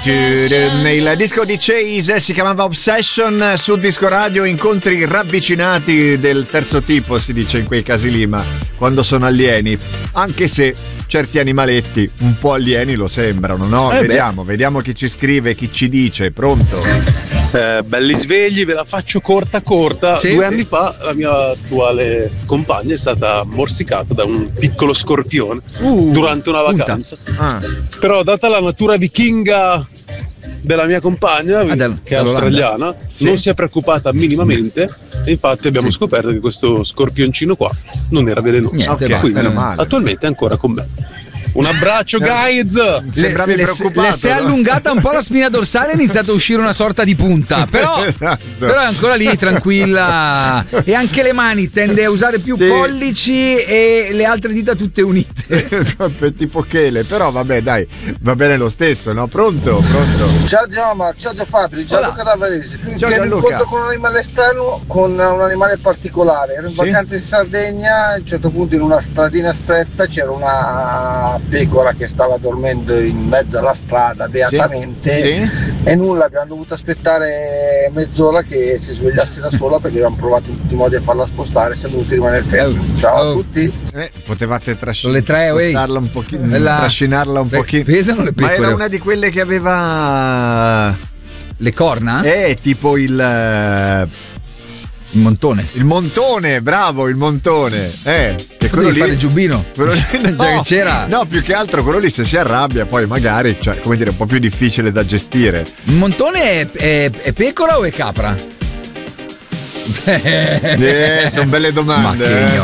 Il disco di Chase si chiamava Obsession. Su Disco Radio incontri ravvicinati del terzo tipo, si dice in quei casi lì, ma quando sono alieni, anche se certi animaletti un po' alieni lo sembrano, no? Vediamo chi ci scrive, chi ci dice. Pronto? Belli svegli, ve la faccio corta. Sì, 2 anni fa la mia attuale compagna è stata morsicata da un piccolo scorpione durante una vacanza. Però data la natura vichinga della mia compagna, che è australiana, non si è preoccupata minimamente, e infatti abbiamo scoperto che questo scorpioncino qua non era velenoso. Quindi attualmente è ancora con me. Un abbraccio, guys! Sembravi preoccupato. Le si è allungata un po' la spina dorsale, è iniziata a uscire una sorta di punta, però è ancora lì, tranquilla. E anche le mani tende a usare più pollici e le altre dita tutte unite. Tipo Chele, però vabbè, dai, va bene lo stesso, no? Pronto? Ciao Gianma, ciao Fabri, Gianluca da Varese. Che un incontro con un animale strano, con un animale particolare. Ero in vacanza in Sardegna, a un certo punto in una stradina stretta c'era una pecora che stava dormendo in mezzo alla strada beatamente e nulla, abbiamo dovuto aspettare mezz'ora che si svegliasse da sola, perché avevamo provato in tutti i modi a farla spostare, siamo dovuti rimanere fermi. Ciao a tutti. Potevate trascinarla un pochino, pesano le pecore. Ma era una di quelle che aveva le corna? Tipo il montone, bravo, il montone. Che quello lì fare il giubbino. Quello lì, già che c'era. No, più che altro quello lì, se si arrabbia poi magari, cioè, come dire, è un po' più difficile da gestire. Il montone è pecora o è capra? Sono belle domande.